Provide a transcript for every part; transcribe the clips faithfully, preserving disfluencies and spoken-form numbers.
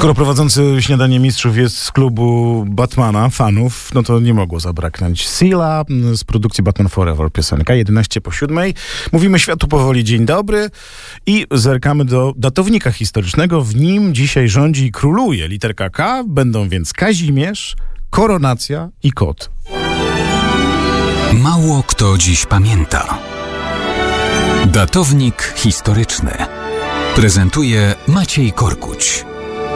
Skoro prowadzący Śniadanie Mistrzów jest z klubu Batmana, fanów, no to nie mogło zabraknąć Seala z produkcji Batman Forever, piosenka jedenaście po siódmej. Mówimy światu powoli dzień dobry i zerkamy do datownika historycznego. W nim dzisiaj rządzi i króluje literka K. Będą więc Kazimierz, koronacja i kot. Mało kto dziś pamięta. Datownik historyczny prezentuje Maciej Korkuć.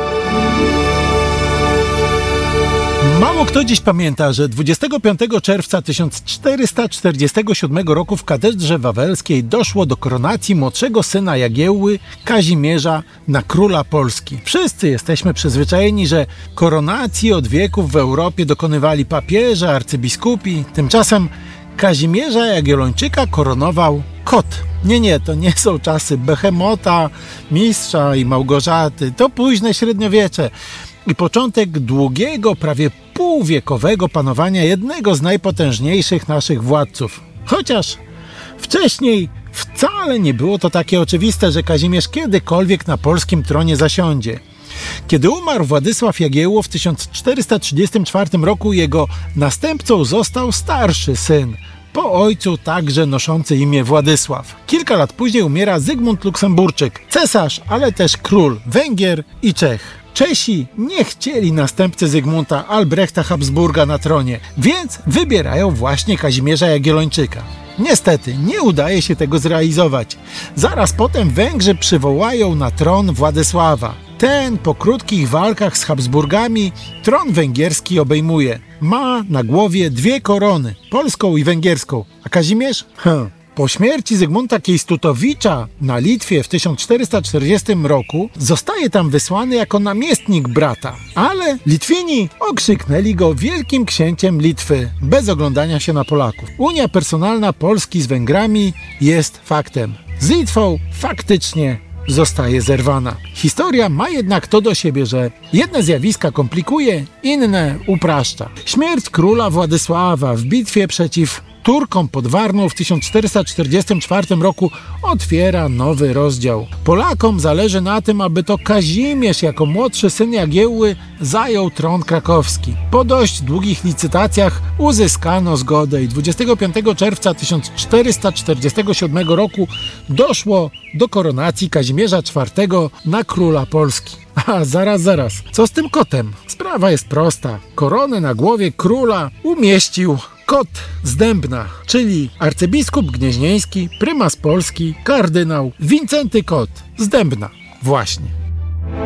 Mało kto dziś pamięta, że dwudziestego piątego czerwca tysiąc czterysta czterdziestego siódmego roku w katedrze wawelskiej doszło do koronacji młodszego syna Jagiełły, Kazimierza, na króla Polski. Wszyscy jesteśmy przyzwyczajeni, że koronacji od wieków w Europie dokonywali papieże, arcybiskupi. Tymczasem Kazimierza Jagiellończyka koronował kot. Nie, nie, to nie są czasy Behemota, Mistrza i Małgorzaty. To późne średniowiecze i początek długiego, prawie półwiekowego panowania jednego z najpotężniejszych naszych władców. Chociaż wcześniej wcale nie było to takie oczywiste, że Kazimierz kiedykolwiek na polskim tronie zasiądzie. Kiedy umarł Władysław Jagiełło w tysiąc czterysta trzydziestym czwartym roku, jego następcą został starszy syn, po ojcu także noszący imię Władysław. Kilka lat później umiera Zygmunt Luksemburczyk, cesarz, ale też król Węgier i Czech. Czesi nie chcieli następcy Zygmunta Albrechta Habsburga na tronie, więc wybierają właśnie Kazimierza Jagiellończyka. Niestety, nie udaje się tego zrealizować. Zaraz potem Węgrzy przywołają na tron Władysława. Ten po krótkich walkach z Habsburgami tron węgierski obejmuje. Ma na głowie dwie korony, polską i węgierską. A Kazimierz? Hm. Po śmierci Zygmunta Kiejstutowicza na Litwie w tysiąc czterysta czterdziestym roku zostaje tam wysłany jako namiestnik brata. Ale Litwini okrzyknęli go wielkim księciem Litwy, bez oglądania się na Polaków. Unia personalna Polski z Węgrami jest faktem. Z Litwą faktycznie zostaje zerwana. Historia ma jednak to do siebie, że jedne zjawiska komplikuje, inne upraszcza. Śmierć króla Władysława w bitwie przeciw Turkom pod Warną w tysiąc czterysta czterdziestym czwartym roku otwiera nowy rozdział. Polakom zależy na tym, aby to Kazimierz jako młodszy syn Jagiełły zajął tron krakowski. Po dość długich licytacjach uzyskano zgodę i dwudziestego piątego czerwca tysiąc czterysta czterdziestego siódmego roku doszło do koronacji Kazimierza czwartego na króla Polski. A zaraz, zaraz, co z tym kotem? Sprawa jest prosta. Koronę na głowie króla umieścił kot z Dębna, czyli arcybiskup gnieźnieński, prymas Polski, kardynał Wincenty Kot z Dębna. Właśnie.